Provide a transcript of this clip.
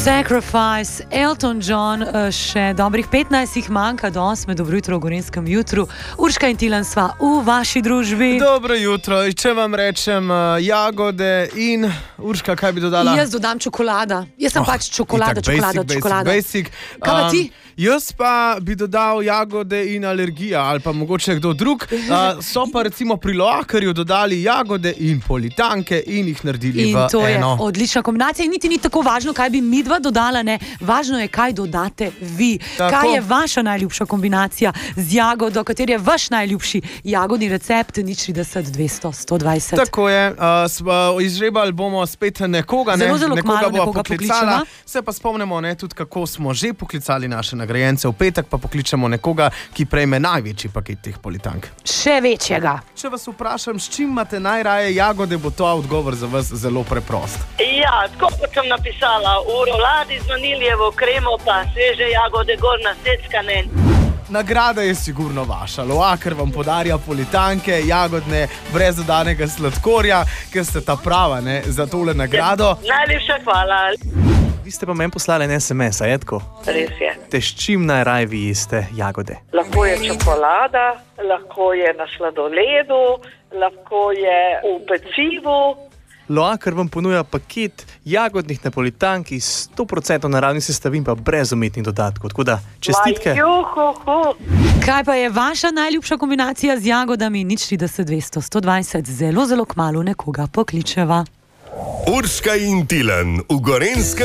Sacrifice, Elton John, še dobrih 15 jih manjka do 8. Dobro jutro v Gorenjskem jutru. Urška in Tilen sva v vaši družbi. Dobro jutro, če vam rečem jagode in Urška, kaj bi dodala? Jaz dodam čokolada. Jaz sem pač čokolada. Basic. Kaj pa ti? Jaz pa bi dodal jagode in alergija, ali pa mogoče kdo drug. So pa recimo pri Loakarju dodali jagode in politanke in jih naredili v eno. In to je odlična kombinacija. In niti ni tako važno, kaj bi midva dodala, ne. Važno je, kaj dodate vi. Tako. Kaj je vaša najljubša kombinacija z jagodo, kateri je vaš najljubši jagodni recept, 030 200 120. Tako je, izžrebali bomo spet nekoga, Zelo nekoga kmalu bova poklicala. Se pa spomnimo, tudi kako smo že poklicali naše nagrajence, v petek pa pokličemo nekoga, ki prejme največji paket teh politank. Še večjega. Če vas vprašam, s čim imate najraje jagode, bo to odgovor za vas zelo preprost. Ja, tako kot sem napisala, v roladi z vaniljevo kremo pa sveže jagode gor naseckane. Nagrada je sigurno vaša. Loakar vam podarja politanke, jagodne, brez dodanega sladkorja, ker ste ta prava za tole nagrado. Najlepša hvala. Vi ste pa meni poslali en SMS, a je tako? Res je. Te s čim najraje vi jeste jagode? Lahko je čokolada, lahko je na sladoledu, lahko je v pecivu. Loakar vam ponuja paket jagodnih napolitank iz 100% naravnih sestavin, pa brez umetnih dodatkov. Tako da, čestitke. Kaj pa je vaša najljubša kombinacija z jagodami? 030 200 120. Zelo kmalu nekoga pokličeva. Urška in Tilen v Gorenjskem